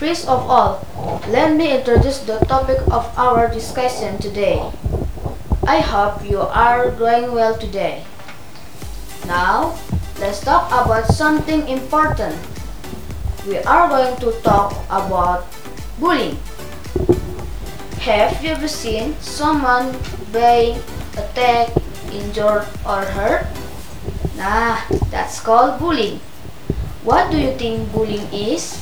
First of all, let me introduce the topic of our discussion today. I hope you are doing well today. Now, let's talk about something important. We are going to talk about bullying. Have you ever seen someone being attacked, injured, or hurt? Nah, that's called bullying. What do you think bullying is?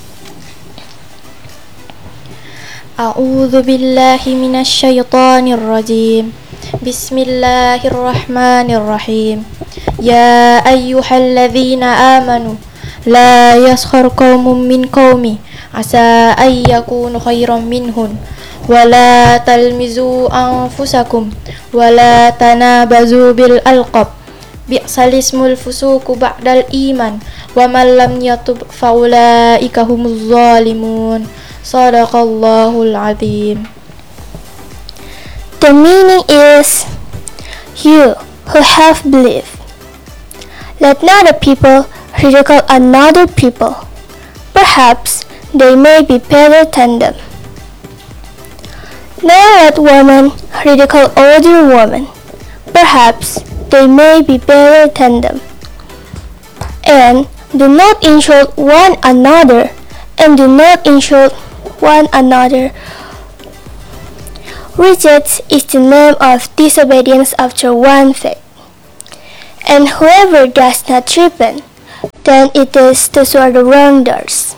أعوذ بالله من الشيطان الرجيم بسم الله الرحمن الرحيم يا أيها الذين آمنوا لا يسخر قوم من قوم عسى أن يكونوا خيرا منهم ولا تلمزوا أنفسكم ولا تنابزوا بالألقاب بئس الاسم الفسوق بعد الإيمان ومن لم يتب فأولئك هم الظالمون صدق الله العظيم. The meaning is, you who have believed, let not a people ridicule another people. Perhaps they may be better than them. Never let women ridicule older women. Perhaps they may be better than them. And do not insult one another, and do not insult one another. Reject is the name of disobedience after one faith. And whoever does not repent, then it is those who are the wrongdoers.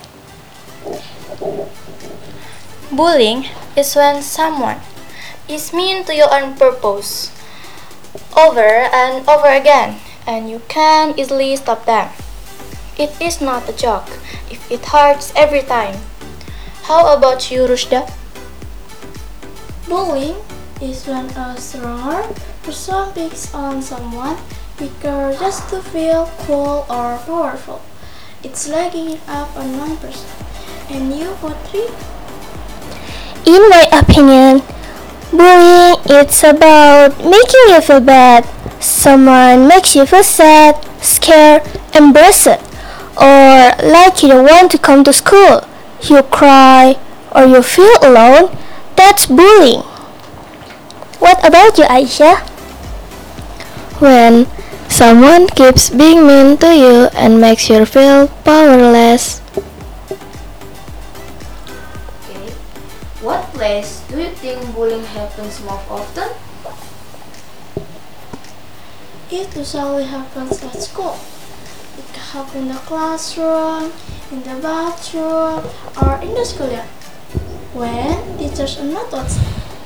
Bullying is when someone is mean to you on purpose, over and over again, and you can easily stop them. It is not a joke if it hurts every time. How about you, Rushda? Bullying is when a stronger person picks on someone weaker just to feel cool or powerful. It's like giving up on one person. And you, Putri? In my opinion, bullying is about making you feel bad. Someone makes you feel sad, scared, embarrassed, or like you don't want to come to school. You cry or you feel alone. That's bullying. What about you, Aisha? When someone keeps being mean to you and makes you feel powerless. Okay. What place do you think bullying happens most often? It usually happens at school. It can happen in the classroom, in the bathroom, or in the schoolyard, when teachers are not outside.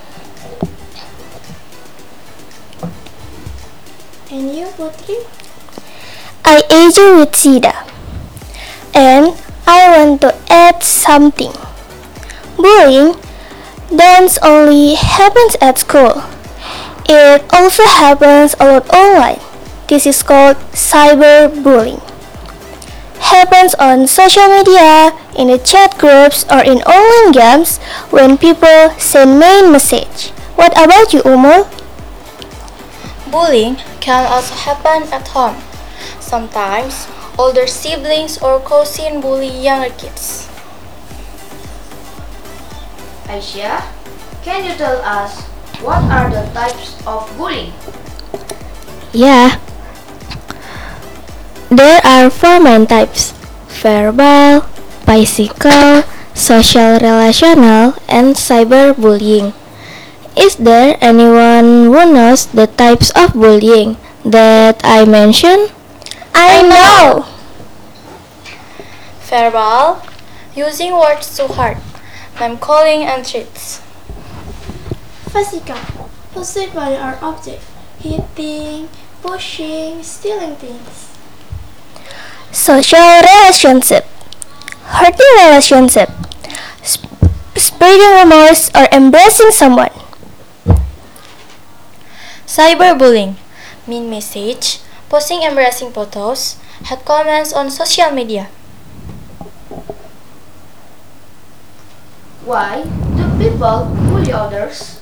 And you, Putri? I agree with Sida. And I want to add something. Bullying doesn't only happens at school. It also happens a lot online. This is called cyberbullying. Happens on social media, in the chat groups, or in online games when people send mean message. What about you, Umul? Bullying can also happen at home. Sometimes, older siblings or cousins bully younger kids. Aisha, can you tell us what are the types of bullying? Yeah, there are four main types: verbal, physical, social relational, and cyberbullying. Is there anyone who knows the types of bullying that I mentioned? I know! Verbal, using words too hard, name-calling and threats. Physical, physical or object, hitting, pushing, stealing things. Social relationship, hurting relationship, spreading rumors or embracing someone. Cyberbullying, mean message, posting embarrassing photos, hate comments on social media. Why do people bully others?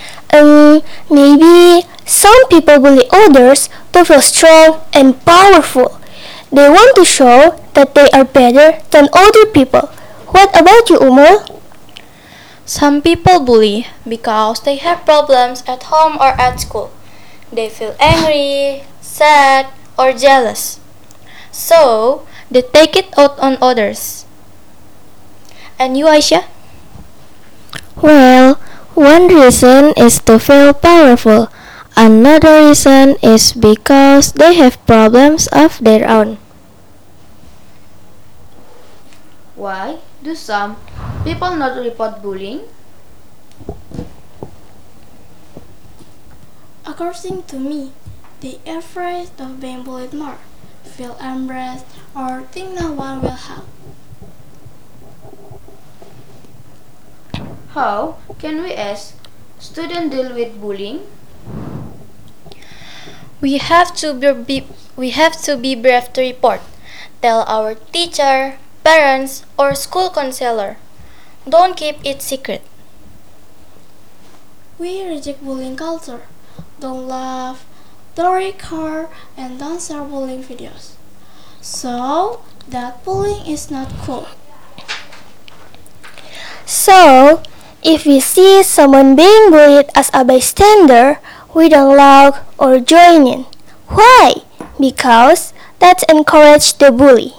Maybe some people bully others to feel strong and powerful. They want to show that they are better than other people What about you, Umul? Some people bully because they have problems at home or at school. They feel angry, sad, or jealous. So, they take it out on others. And you, Aisha? Well, one reason is to feel powerful. Another reason is because they have problems of their own. Why do some people not report bullying? According to me, they are afraid of being bullied more, feel embarrassed, or think no one will help. How can we as students deal with bullying? We have to be brave to report. Tell our teacher, parents, or school counselor. Don't keep it secret. We reject bullying culture. Don't laugh, don't record, and don't share bullying videos. So that bullying is not cool. So, if we see someone being bullied as a bystander, we don't laugh or join in. Why? Because that encourages the bully.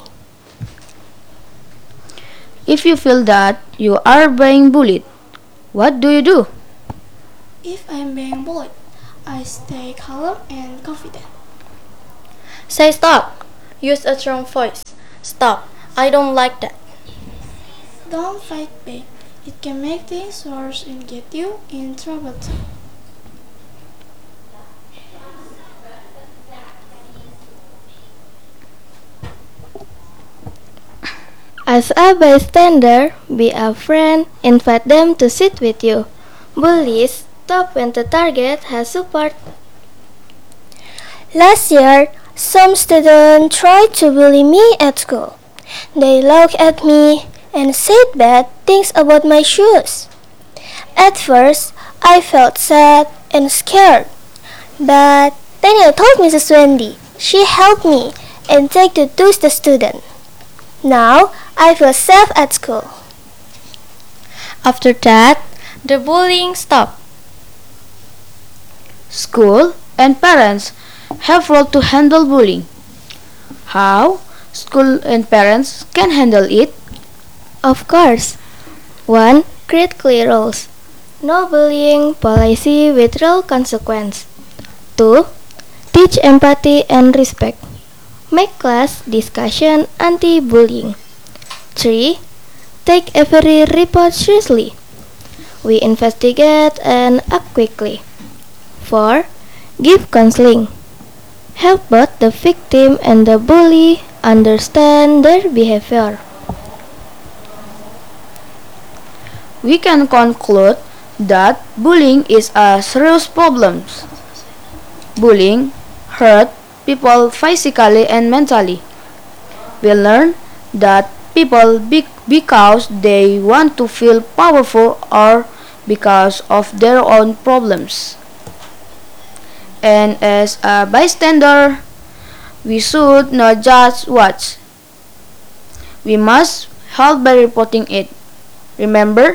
If you feel that you are being bullied, what do you do? If I'm being bullied, I stay calm and confident. Say stop. Use a strong voice. Stop. I don't like that. Don't fight back. It can make things worse and get you in trouble too. As a bystander, be a friend, invite them to sit with you. Bullies stop when the target has support. Last year, some students tried to bully me at school. They looked at me and said bad things about my shoes. At first, I felt sad and scared. But then I told Mrs. Wendy. She helped me and take to the student. Now, I feel safe at school. After that, the bullying stopped. School and parents have role to handle bullying. How school and parents can handle it? Of course. 1. Create clear rules. No bullying policy with real consequence. 2. Teach empathy and respect. Make class discussion anti-bullying. 3. Take every report seriously. We investigate and act quickly. 4. Give counseling. Help both the victim and the bully understand their behavior. We can conclude that bullying is a serious problem. Bullying hurt people physically and mentally. We learn that people because they want to feel powerful or because of their own problems. And as a bystander, we should not just watch. We must help by reporting it. Remember,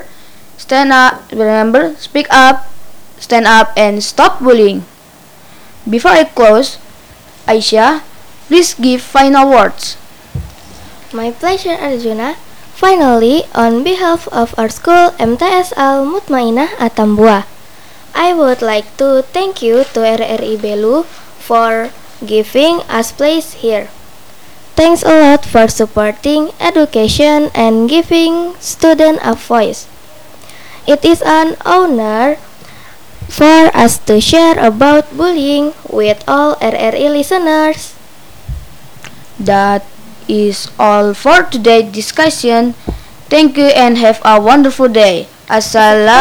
speak up, stand up, and stop bullying. Before I close, Aisha, please give final words. My pleasure, Arjuna. Finally, on behalf of our school MTS Al Mutmainah Atambua, I would like to thank you to RRI Belu for giving us place here. Thanks a lot for supporting education and giving students a voice. It is an honor for us to share about bullying with all RRI listeners. That is all for today's discussion. Thank you and have a wonderful day. Assalamualaikum.